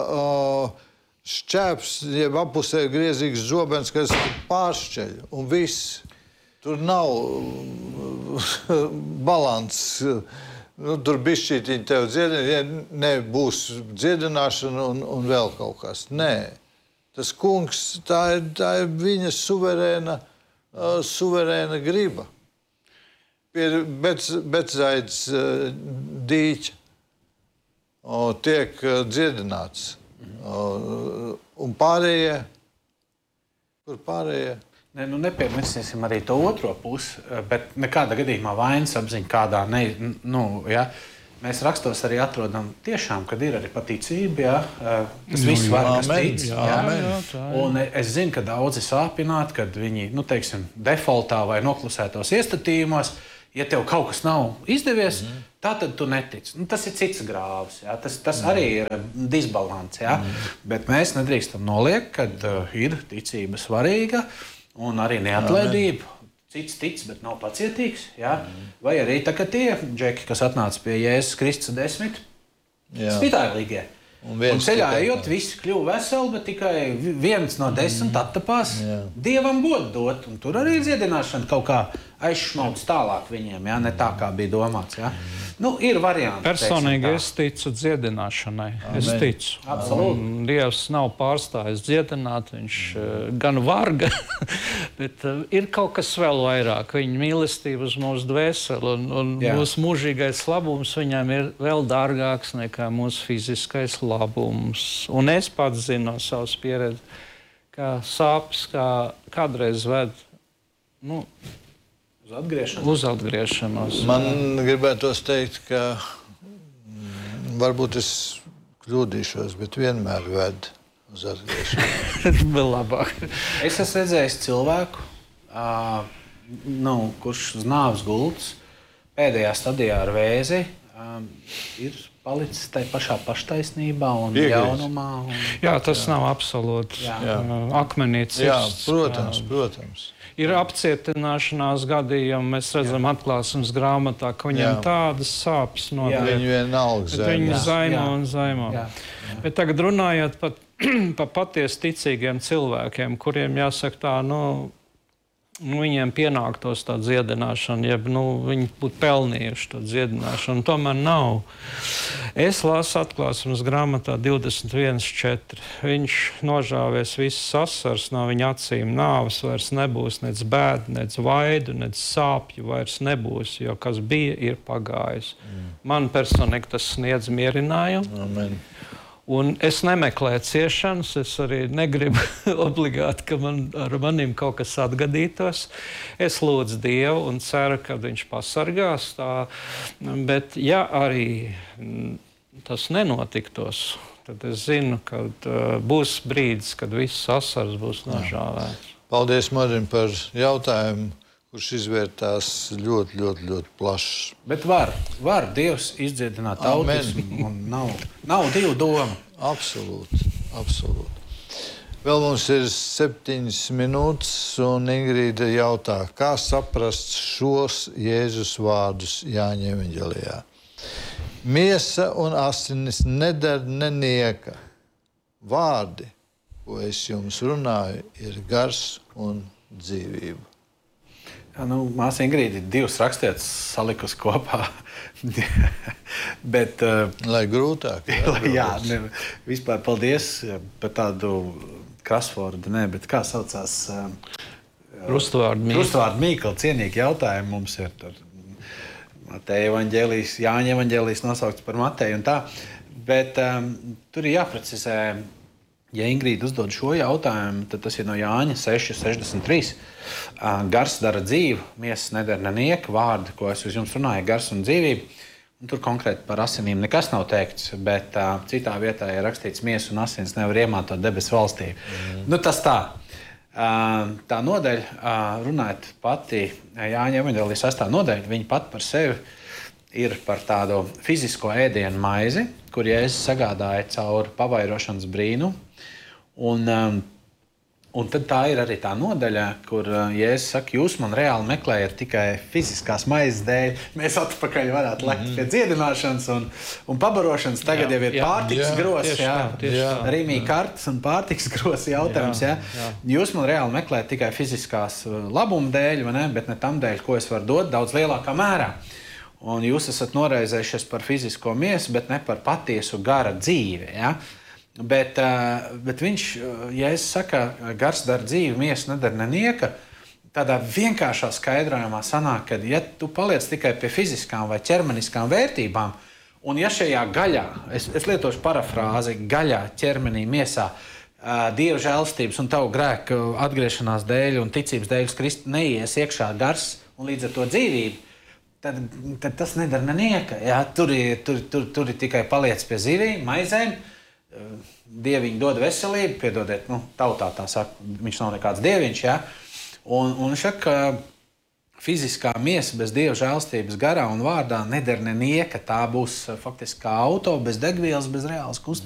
šķēps, jeb apusē griezīgs zobens, kas pāršķeļ, un viss. Tur nav balans. Tur bišķītiņi tev dziedina, nebūs dziedināšana un vēl kaut kas. Nē. Tas kungs, tā ir viņa suverēna griba. Pie Betsaidas dīķa tiek dziedināts. Un pārējie? Kur pārējie? Nepiermirsīsim arī to otro pusi, bet nekādā gadījumā vainas apziņa kādā Mēs rakstos arī atrodam tiešām, kad ir arī paticība, kas viss var, kas tic. Un es zinu, ka daudzi sāpināti, kad viņi, defaultā vai noklusētos iestatījumos, ja tev kaut kas nav izdevies, tad tu netici. Tas ir cits grāvs, tas arī ir disbalans. Bet mēs nedrīkstam noliekt, kad ir ticība svarīga un arī neatlaidība. Cits tic, bet nav pacietīgs. Vai arī tie džeki, kas atnāca pie Jēzus Kristus 10, spitājīgie. Un ceļā ejot, visi kļuva veseli, bet tikai viens no 10 attapās Dievam godu dot. Un tur arī dziedināšana kaut kā aizšmauc tālāk viņiem, ne tā, kā bija domāts. Ir varianti. Personīgi es ticu dziedināšanai. Amen. Es ticu. Absolūti. Dievs nav pārstājis dziedināt, viņš gan var, bet ir kaut kas vēl vairāk. Viņa mīlestība uz mūsu dvēseli un mūsu mūžīgais labums viņam ir vēl dārgāks nekā mūsu fiziskais labums. Un es pats zinu no savas pieredzes, ka sāpes kādreiz ved, uz atgriešanos. Man gribētos teikt, ka varbūt es kļūdīšos, bet vienmēr ved uz atgriešanos. Vēl labāk. Es esmu redzējis cilvēku, kurš uz nāves gultas pēdējā stadijā ar vēzi ir palicis tajā pašā paštaisnībā un Piekrītu. jaunumā. Jā, tas nav absolūti akmenīts. Protams. Ir apcietināšanās gadījumi. Mēs redzam, atklāsmes grāmatā, ka viņiem tādas sāpes notiek. Viņi vienalga Viņi zaimo Jā. un zaimo. Jā. Bet tagad runājot par patiesi ticīgiem cilvēkiem, kuriem jāsaka tā, viņiem pienāktos tā dziedināšana, jeb viņi būtu pelnījuši to dziedināšanu. Tomēr nav. Es lasu atklāsmes grāmatā 21.4. Viņš nožāvies visas asaras no viņa acīm. Nāves vairs nebūs, nec bēdu, nec vaidu, nec sāpju vairs nebūs, jo kas bija, ir pagājis. Man personīgi tas sniedz mierinājumu. Amen. Un es nemeklēju ciešanas, es arī negribu obligāti, ka ar manim kaut kas atgadītos. Es lūdzu Dievu un ceru, ka viņš pasargās tā. Bet ja arī tas nenotiktos, tad es zinu, ka būs brīdis, kad visas asaras būs nožāvētas. Paldies, Marim, par jautājumu, kurš izvērtās ļoti, ļoti, ļoti plašs. Bet var Dievs izdziedināt autismu, un nav divu domu. Absolūti. Vēl mums ir 7 minūtes, un Ingrīda jautā, kā saprast šos Jēzus vārdus Jāņa evaņģelijā. Miesa un asinis neder nenieka. Vārdi, ko es jums runāju, ir gars un dzīvība. Māsa Ingrīda ir 2 rakstietas salikusi kopā. Bet, Lai grūtāk. Vispār paldies par tādu krasvordu, bet kā saucās? Krustvārdu Mīkla, cienīgi jautājumi mums ir. Mateja evaņģēlijs, Jāņa evaņģēlijs nosaukts par Mateju un tā. Bet tur ir jāprecizē, ja Ingrīda uzdod šo jautājumu, tad tas ir no Jāņa 6.63. Gars dara dzīvu, miesas nedara nenieka, vārdi, ko es uz jums runāju, gars un dzīvība. Un tur konkrēti par asinīm nekas nav teikts, bet citā vietā ir rakstīts, miesa un asins nevar iemātot debesu valstību. Tas tā. Tā nodaļa, runājot pati Jāņa evaņģēlijas 6. nodaļa, viņa pat par sevi ir par tādu fizisko ēdienu maizi, kur Jēzus sagādāja caur pavairošanas brīnu. Un tad tā ir arī tā nodaļa, kur Jēzus saka, jūs man reāli meklējat tikai fiziskās maizes dēļ. Mēs atpakaļ varētu lekt pie dziedināšanas un pabarošanas. Tagad jau ir pārtiks gros, Rīmī kartes un pārtiks gros jautājums. Jūs man reāli meklējat tikai fiziskās labuma dēļ, bet ne tam dēļ, ko es varu dot daudz lielākā mērā. Un jūs esat noraizējušies par fizisko miesu, bet ne par patiesu gara dzīvi. Bet viņš, ja es saku, gars dara dzīvi, miesa nedara nenieka, tādā vienkāršā skaidrojumā sanāk, ka ja tu paliec tikai pie fiziskām vai ķermeniskām vērtībām, un ja šajā gaļā, es lietošu parafrāzi, gaļā, ķermenī, miesā, Dieva žēlstības un tavu grēku atgriešanās dēļ un ticības dēļ uz Kristu neies iekšā gars un līdz ar to dzīvību, tad tas nedara nenieka. Tur ir tikai paliec pie zivīm, maizēm. Dieviņi dod veselību, piedodiet, tautā tā saka, viņš nav nekāds dieviņš, un viņš saka, ka fiziskā miesa bez Dieva žēlstības garā un vārdā nedara nenieka, tā būs faktiski kā auto bez degvielas, bez reālas kustības.